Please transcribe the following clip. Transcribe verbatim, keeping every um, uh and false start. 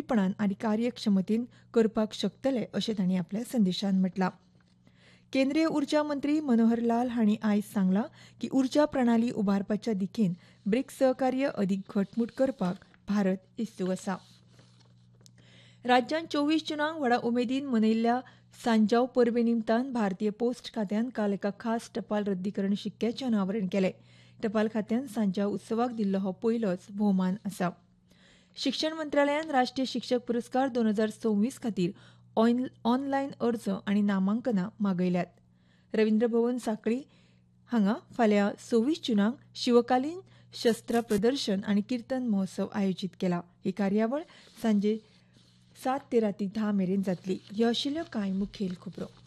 खंबीरपणान आनी कार्यक्षमतेन करपाक शकतले अशें तांणी आपल्या संदेशांत म्हटलां. केंद्रीय उर्जा मंत्री मनोहर लाल हांणी आयज सांगलां की उर्जा प्रणाली उबारपाच्या दिकेन ब्रिक्स सहकार्य अदीक घटमूट करपाक भारत इत्सूक आसा. राज्यांत चोवीस जुनाक व्हडा उमेदीन मनयल्ल्या सांजाव परबे निमतान भारतीय पोस्ट खात्यान काल एका खास टपाल रद्दीकरण शिक्क्याचें अनावरण केलें. टपाल खात्यान सांजाव उत्सवाक दिल्लो हो पयलोच भोवमान आसा. शिक्षण मंत्रालयान राष्ट्रीय शिक्षक पुरस्कार दोन हजार सव्वीस खातीर ऑनलायन अर्ज आनी नामांकनां मागयल्यात. रवींद्र भवन सांखळी हांगा फाल्यां सव्वीस जुनाक शिवकालीन शस्त्र प्रदर्शन आनी किर्तन महोत्सव आयोजीत केला. ही कार्यावळ सांजे सात ते राती धा मेरेन जातली. ह्यो आशिल्ल्यो कांय मुखेल खबरो.